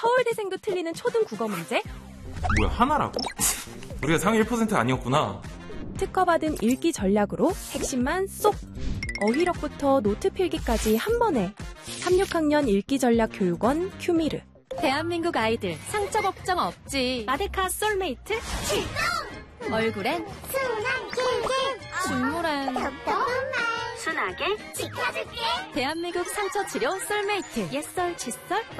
서울대생도 틀리는 초등 국어 문제? 뭐야, 하나라고? 우리가 상위 1% 아니었구나. 특허받은 읽기 전략으로 핵심만 쏙! 어휘력부터 노트 필기까지 한 번에. 3-6학년 읽기전략교육원 큐미르. 대한민국 아이들 상처 걱정 없지. 마데카 솔메이트 출동! 얼굴엔 순한 길게 중물엔 똑똑한 말 순하게 지켜줄게. 대한민국 상처 치료 솔메이트. 옛설, 칫솔,